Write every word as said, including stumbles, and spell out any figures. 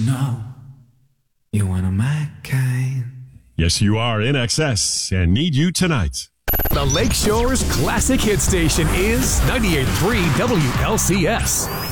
know you're one of my kind. Yes, you are in excess and need you tonight. The Lakeshore's classic hit station is ninety-eight point three W L C S.